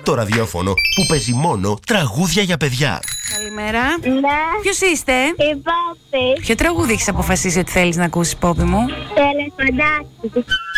πρώτο ραδιόφωνο που παίζει μόνο τραγούδια για παιδιά. Καλημέρα. Ναι. Ποιος είστε? Η Πόπη. Ποιο τραγούδι έχεις αποφασίσει ότι θέλεις να ακούσεις, Πόπη μου? Τελεφαντάκι.